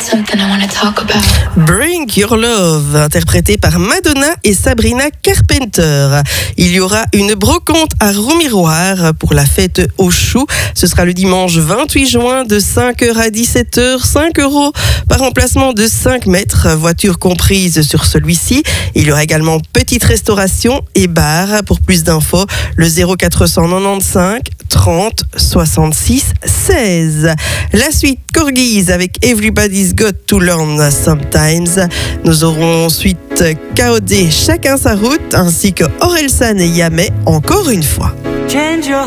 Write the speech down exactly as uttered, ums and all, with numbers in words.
something I wanna talk about. Bring Your Love, interprété par Madonna et Sabrina Carpenter. Il y aura une brocante à Romiroir pour la fête aux choux. Ce sera le dimanche vingt-huit juin de cinq heures à dix-sept heures. cinq euros par emplacement de cinq mètres, voiture comprise sur celui-ci. Il y aura également petite restauration et bar. Pour plus d'infos, le zéro quatre cent quatre-vingt-quinze trente soixante-six seize. La suite Corgis avec Everybody's Got to Learn Sometimes. Nous aurons ensuite K O D, Chacun sa route, ainsi que Orelsan et Yamé, encore une fois.